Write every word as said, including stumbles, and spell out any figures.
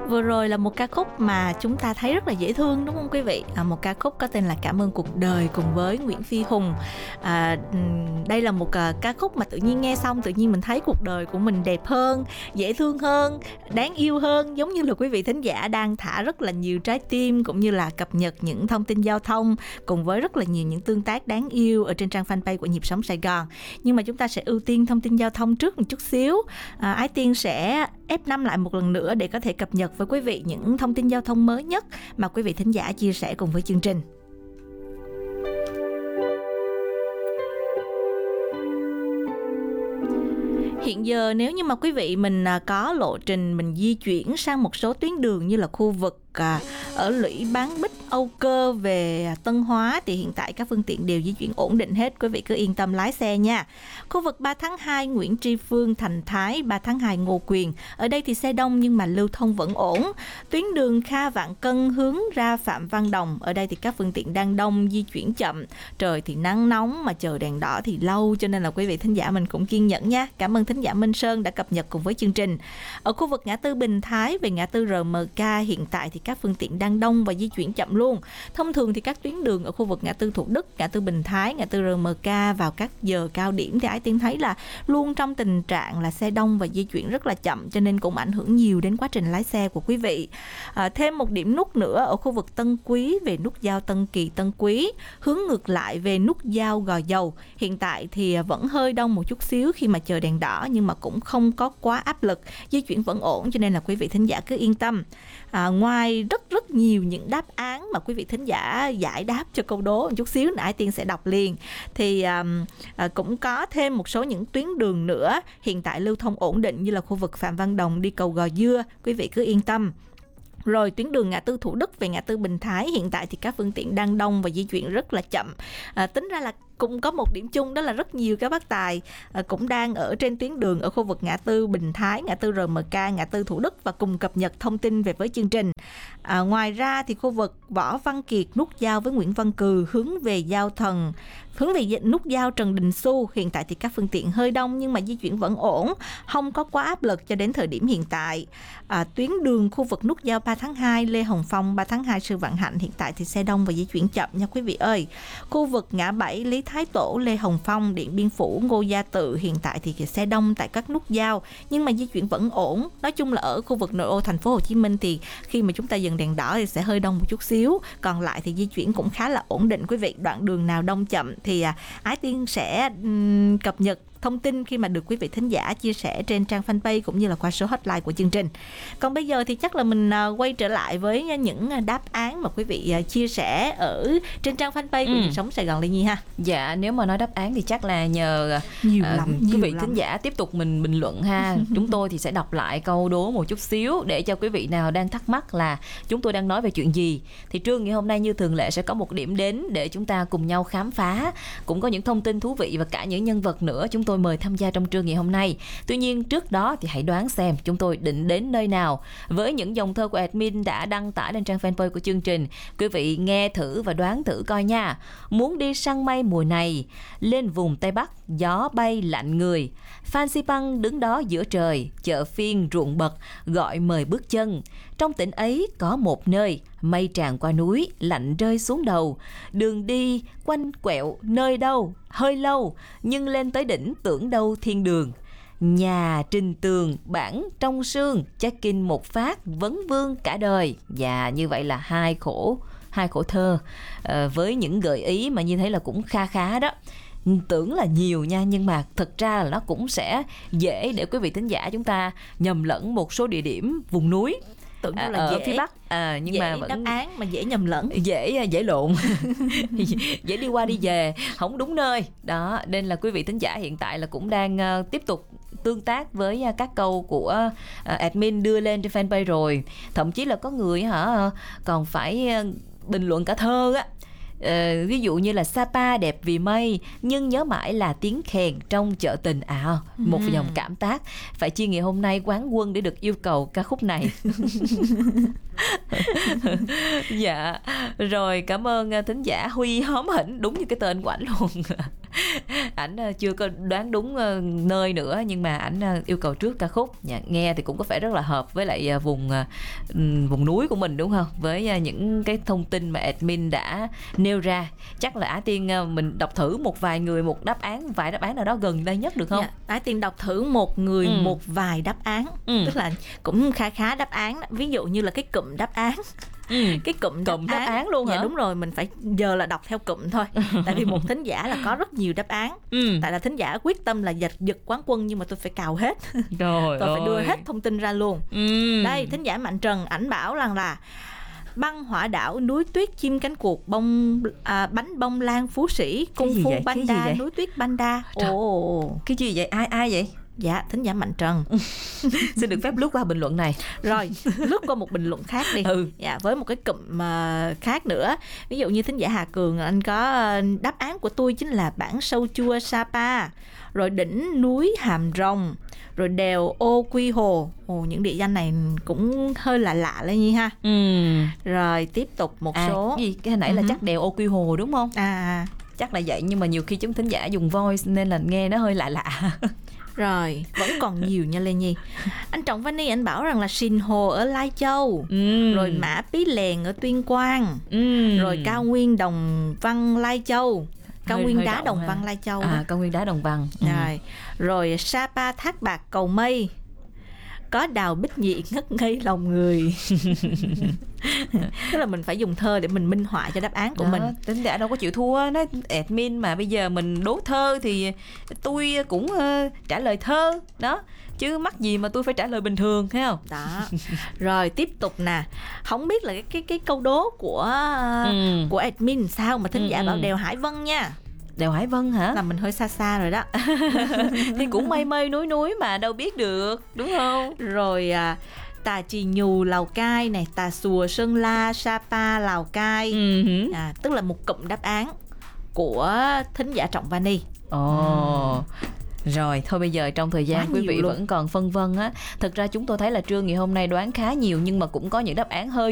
Vừa rồi là một ca khúc mà chúng ta thấy rất là dễ thương đúng không quý vị? À, một ca khúc có tên là Cảm ơn cuộc đời cùng với Nguyễn Phi Hùng. À, đây là một uh, ca khúc mà tự nhiên nghe xong tự nhiên mình thấy cuộc đời của mình đẹp hơn, dễ thương hơn, đáng yêu hơn, giống như là quý vị thính giả đang thả rất là nhiều trái tim cũng như là cập nhật những thông tin giao thông cùng với rất là nhiều những tương tác đáng yêu ở trên trang fanpage của Nhịp Sống Sài Gòn. Nhưng mà chúng ta sẽ ưu tiên thông tin giao thông trước một chút xíu. À, Ái Tiên sẽ ép năm lại một lần nữa để có thể cập nhật với quý vị những thông tin giao thông mới nhất mà quý vị thính giả chia sẻ cùng với chương trình. Hiện giờ nếu như mà quý vị mình có lộ trình mình di chuyển sang một số tuyến đường như là khu vực à, ở Lũy Bán Bích, Âu Cơ về Tân Hóa thì hiện tại các phương tiện đều di chuyển ổn định hết, quý vị cứ yên tâm lái xe nha. Khu vực ba tháng hai Nguyễn Tri Phương, Thành Thái, ba tháng hai Ngô Quyền, ở đây thì xe đông nhưng mà lưu thông vẫn ổn. Tuyến đường Kha Vạn Cân hướng ra Phạm Văn Đồng, ở đây thì các phương tiện đang đông, di chuyển chậm, trời thì nắng nóng mà chờ đèn đỏ thì lâu, cho nên là quý vị thính giả mình cũng kiên nhẫn nha. Cảm ơn thính giả Minh Sơn đã cập nhật cùng với chương trình. Ở khu vực ngã tư Bình Thái về ngã tư rờ em ca hiện tại thì các phương tiện đang đông và di chuyển chậm luôn. Thông thường thì các tuyến đường ở khu vực ngã tư Thủ Đức, ngã tư Bình Thái, ngã tư rờ em ca vào các giờ cao điểm thì Ái Tiên thấy là luôn trong tình trạng là xe đông và di chuyển rất là chậm, cho nên cũng ảnh hưởng nhiều đến quá trình lái xe của quý vị. À, thêm một điểm nút nữa ở khu vực Tân Quý về nút giao Tân Kỳ Tân Quý, hướng ngược lại về nút giao Gò Dầu. Hiện tại thì vẫn hơi đông một chút xíu khi mà chờ đèn đỏ, nhưng mà cũng không có quá áp lực, di chuyển vẫn ổn, cho nên là quý vị thính giả cứ yên tâm. À, ngoài rất rất nhiều những đáp án mà quý vị thính giả giải đáp cho câu đố một chút xíu nãy Tiên sẽ đọc liền, thì à, à, cũng có thêm một số những tuyến đường nữa hiện tại lưu thông ổn định như là khu vực Phạm Văn Đồng đi cầu Gò Dưa, quý vị cứ yên tâm. Rồi tuyến đường ngã tư Thủ Đức về ngã tư Bình Thái hiện tại thì các phương tiện đang đông và di chuyển rất là chậm. À, tính ra là cũng có một điểm chung, đó là rất nhiều các bác tài à, cũng đang ở trên tuyến đường ở khu vực ngã tư Bình Thái, ngã tư rờ em ca, ngã tư Thủ Đức và cùng cập nhật thông tin về với chương trình. À, ngoài ra thì khu vực Võ Văn Kiệt nút giao với Nguyễn Văn Cừ hướng về giao thần hướng về nút giao Trần Đình Xu, hiện tại thì các phương tiện hơi đông nhưng mà di chuyển vẫn ổn, không có quá áp lực cho đến thời điểm hiện tại. À, tuyến đường khu vực nút giao ba tháng hai Lê Hồng Phong, ba tháng hai Sư Vạn Hạnh hiện tại thì xe đông và di chuyển chậm nha quý vị ơi. Khu vực ngã bảy Lý Thái Tổ, Lê Hồng Phong, Điện Biên Phủ, Ngô Gia Tự hiện tại thì xe đông tại các nút giao nhưng mà di chuyển vẫn ổn. Nói chung là ở khu vực nội ô thành phố Hồ Chí Minh thì khi mà chúng ta dừng đèn đỏ thì sẽ hơi đông một chút xíu, còn lại thì di chuyển cũng khá là ổn định quý vị. Đoạn đường nào đông chậm thì à, Ái Tiên sẽ um, cập nhật thông tin khi mà được quý vị thính giả chia sẻ trên trang fanpage cũng như là qua số hotline của chương trình. Còn bây giờ thì chắc là mình uh, quay trở lại với những đáp án mà quý vị uh, chia sẻ ở trên trang fanpage của ừ. Nhịp Sống Sài Gòn Lê Nhi ha. Dạ, nếu mà nói đáp án thì chắc là nhờ nhiều uh, lắm, quý nhiều vị lắm. thính giả tiếp tục mình bình luận ha. Chúng tôi thì sẽ đọc lại câu đố một chút xíu để cho quý vị nào đang thắc mắc là chúng tôi đang nói về chuyện gì. Thì trưa ngày hôm nay như thường lệ sẽ có một điểm đến để chúng ta cùng nhau khám phá. Cũng có những thông tin thú vị và cả những nhân vật nữa chúng tôi mời tham gia trong trưa ngày hôm nay. Tuy nhiên trước đó thì hãy đoán xem chúng tôi định đến nơi nào với những dòng thơ của admin đã đăng tải lên trang fanpage của chương trình. Quý vị nghe thử và đoán thử coi nha. Muốn đi săn mây mùa này, lên vùng Tây Bắc gió bay lạnh người, Phan Xipang đứng đó giữa trời, chợ phiên ruộng bậc gọi mời bước chân. Trong tỉnh ấy có một nơi, mây tràn qua núi, lạnh rơi xuống đầu. Đường đi quanh quẹo nơi đâu, hơi lâu, nhưng lên tới đỉnh tưởng đâu thiên đường. Nhà trình tường, bản trong sương, check-in một phát, vấn vương cả đời. Và như vậy là hai khổ, hai khổ thơ à, với những gợi ý mà như thế là cũng kha khá đó. Tưởng là nhiều nha, nhưng mà thực ra là nó cũng sẽ dễ để quý vị thính giả chúng ta nhầm lẫn một số địa điểm vùng núi tưởng à, là ở dễ, phía Bắc à, nhưng dễ mà vẫn đáp án mà dễ nhầm lẫn, dễ dễ lộn dễ đi qua đi về không đúng nơi đó, nên là quý vị thính giả hiện tại là cũng đang uh, tiếp tục tương tác với uh, các câu của uh, admin đưa lên trên fanpage rồi, thậm chí là có người hả còn phải uh, bình luận cả thơ á. Uh, ví dụ như là Sapa đẹp vì mây nhưng nhớ mãi là tiếng khèn trong chợ tình à, một ừ. dòng cảm tác. Phải chi ngày hôm nay quán quân để được yêu cầu ca khúc này. Dạ rồi, cảm ơn thính giả Huy Hóm Hỉnh, đúng như cái tên của ảnh luôn. Ảnh ờ, chưa có đoán đúng ờ, nơi nữa, nhưng mà ảnh ờ, yêu cầu trước ca khúc. Dạ, nghe thì cũng có vẻ rất là hợp với lại ờ, vùng ờ, ừm, vùng núi của mình đúng không? Với ờ, những cái thông tin mà admin đã nêu ra. Chắc là Á Tiên ờ, mình đọc thử một vài người một đáp án, vài đáp án nào đó gần đây nhất được không? Dạ, Ái Tiên đọc thử một người Ừ. một vài đáp án, Ừ. tức là cũng khá khá đáp án đó. Ví dụ như là cái cụm đáp án, Ừ. cái cụm Cụm đáp án luôn dạ, hả? đúng rồi, mình phải giờ là đọc theo cụm thôi. Tại vì một thính giả là có rất nhiều đáp án. Ừ. Tại là thính giả quyết tâm là giật giật quán quân, nhưng mà tôi phải cào hết, Rồi tôi phải đưa ơi. hết thông tin ra luôn. Ừ. Đây, thính giả Mạnh Trần ảnh bảo rằng là băng hỏa đảo, núi tuyết, chim cánh cụt, bông à, bánh bông lan Phú Sĩ, cung gì phu vậy? Cái gì Banda, vậy? núi tuyết Banda. Trời. Ồ, Cái gì vậy? Ai ai vậy? dạ, thính giả Mạnh Trần. Xin được phép lướt qua bình luận này. Rồi, lướt qua một bình luận khác đi. Ừ. Dạ, với một cái cụm mà khác nữa. Ví dụ như thính giả Hà Cường, anh có ờ, đáp án của tôi chính là bản sâu chua Sapa, rồi đỉnh núi Hàm Rồng, rồi đèo Ô Quy Hồ. Ồ, những địa danh này cũng hơi lạ lạ lên nhi ha. Ừ. Rồi tiếp tục một À, số. cái gì? Cái hồi nãy là Ừ. chắc đèo Ô Quy Hồ đúng không? À, Chắc là vậy, nhưng mà nhiều khi chúng thính giả dùng voice nên là nghe nó hơi lạ lạ. rồi, vẫn còn nhiều nha Lê Nhi. Anh Trọng Văn Ni anh bảo rằng là Sìn Hồ ở Lai Châu, Ừ. rồi Mã Pí Lèng ở Tuyên Quang, Ừ. rồi cao nguyên Đồng Văn Lai Châu, cao Hơi- nguyên hơi đá rộng Đồng ha. Văn Lai Châu À, đó. cao nguyên đá Đồng Văn. Ừ. Rồi, rồi Sapa Thác Bạc Cầu Mây, có đào bích nhị ngất ngây lòng người. Tức là mình phải dùng thơ để mình minh họa cho đáp án của Đó, mình. thính giả đâu có chịu thua. Nói admin mà bây giờ mình đố thơ thì tôi cũng uh, trả lời thơ đó, chứ mắc gì mà tôi phải trả lời bình thường, thấy không? Đó. Rồi tiếp tục nè. Không biết là cái cái, cái câu đố của Ừ. của admin sao mà thính Ừ, giả ừ. bảo đèo Hải Vân nha. Đèo Hải Vân hả? Là mình hơi xa xa rồi đó. Thì cũng mây mây núi núi mà đâu biết được, đúng không? Rồi à, Tà Chì Nhù Lào Cai này, Tà Xùa Sơn La Sapa Lào Cai. Ừ. À, tức là một cụm đáp án của thính giả Trọng Vani. Ồ. Rồi, thôi bây giờ trong thời gian Quá quý nhiều vị luôn. vẫn còn phân vân á. Thực ra chúng tôi thấy là Trương ngày hôm nay đoán khá nhiều, nhưng mà cũng có những đáp án hơi